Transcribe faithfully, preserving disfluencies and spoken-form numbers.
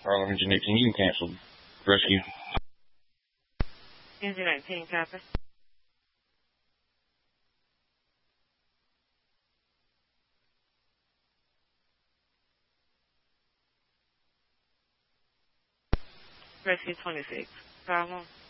Harlem Engine eighteen, you can cancel. Rescue. Engine nineteen, copy. Rescue twenty-six, problem.